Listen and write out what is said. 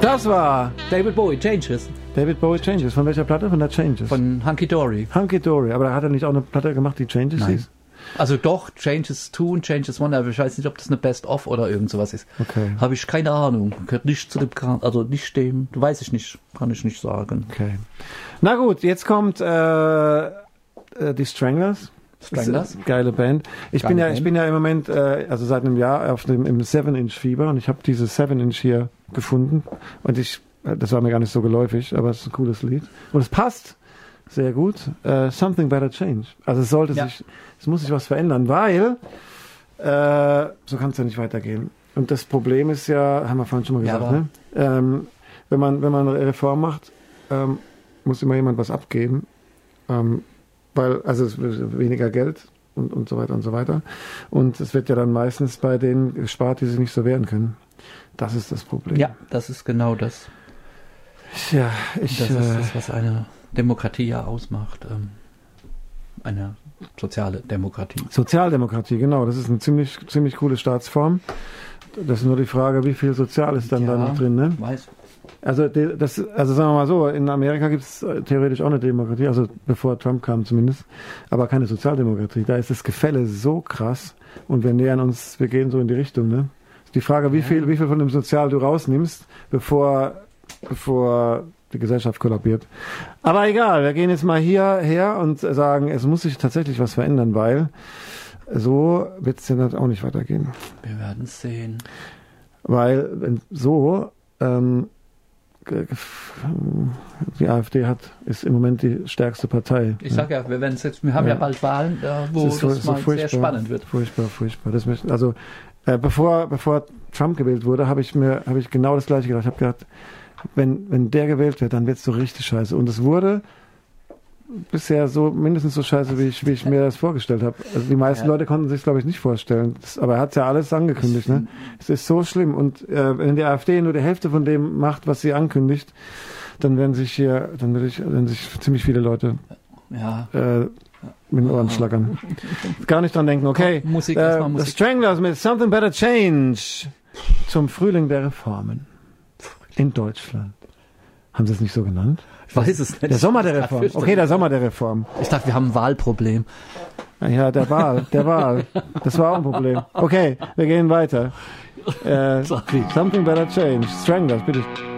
Das war David Bowie, Changes. David Bowie, Changes. Von welcher Platte? Von der Changes. Von Hunky Dory. Hunky Dory. Aber hat er nicht auch eine Platte gemacht, die Changes Nein. hieß? Also doch, Changes 2 und Changes 1, aber ich weiß nicht, ob das eine Best-of oder irgend sowas ist. Okay. Habe ich keine Ahnung. Gehört nicht zu dem, also nicht dem, weiß ich nicht, kann ich nicht sagen. Okay. Na gut, jetzt kommt die Stranglers. Stranglers? Geile Band. Ich bin ja im Moment, also seit einem Jahr im 7-Inch-Fieber und ich habe dieses 7-Inch hier gefunden und das war mir gar nicht so geläufig, aber es ist ein cooles Lied. Und es passt sehr gut. Something Better Change. Also es muss sich was verändern, weil so kann es ja nicht weitergehen. Und das Problem ist ja, haben wir vorhin schon mal gesagt, ne? Wenn man eine Reform macht, muss immer jemand was abgeben. Weil, also es wird weniger Geld und so weiter und so weiter. Und es wird ja dann meistens bei denen gespart, die sich nicht so wehren können. Das ist das Problem. Ja, das ist genau das. Ja, das ist das, was eine Demokratie ja ausmacht. Eine soziale Demokratie. Sozialdemokratie, genau. Das ist eine ziemlich coole Staatsform. Das ist nur die Frage, wie viel Sozial ist dann da noch drin, ne? Weiß. Also sagen wir mal so, in Amerika gibt es theoretisch auch eine Demokratie, also bevor Trump kam zumindest, aber keine Sozialdemokratie. Da ist das Gefälle so krass und wir gehen so in die Richtung, ne? Die Frage, wie viel von dem Sozial du rausnimmst, bevor die Gesellschaft kollabiert. Aber egal, wir gehen jetzt mal hierher und sagen, es muss sich tatsächlich was verändern, weil so wird es ja auch nicht weitergehen. Wir werden es sehen. Weil die AfD ist im Moment die stärkste Partei. Ich sag ja, wir haben ja bald Wahlen, wo das mal sehr spannend wird. Furchtbar. Bevor Trump gewählt wurde, habe ich genau das Gleiche gedacht. Ich habe gedacht, wenn der gewählt wird, dann wird es so richtig scheiße. Und es wurde bisher so mindestens so scheiße, wie ich mir das vorgestellt habe. Also die meisten Leute konnten sich, glaube ich, nicht vorstellen. Aber er hat ja alles angekündigt. Ne? Es ist so schlimm. Und wenn die AfD nur die Hälfte von dem macht, was sie ankündigt, dann werden sich ziemlich viele Leute mit den Ohren schlackern. Gar nicht dran denken. Okay, Musik. The Stranglers mit Something Better Change zum Frühling der Reformen in Deutschland. Haben sie es nicht so genannt? Ich weiß es nicht. Der Sommer der Reform. Okay, der Sommer der Reform. Ich dachte, wir haben ein Wahlproblem. Ja, der Wahl. Das war auch ein Problem. Okay, wir gehen weiter. Something Better Change. Stranglers, bitte.